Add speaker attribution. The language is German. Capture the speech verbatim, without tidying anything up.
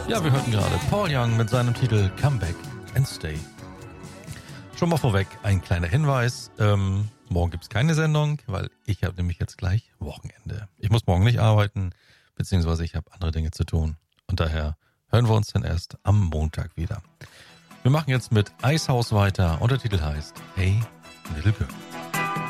Speaker 1: Ja, wir hörten gerade Paul Young mit seinem Titel Come Back and Stay. Schon mal vorweg ein kleiner Hinweis. Ähm, morgen gibt es keine Sendung, weil ich habe nämlich jetzt gleich Wochenende. Ich muss morgen nicht arbeiten, beziehungsweise ich habe andere Dinge zu tun. Und daher hören wir uns dann erst am Montag wieder. Wir machen jetzt mit Icehouse weiter und der Titel heißt Hey Little Girl.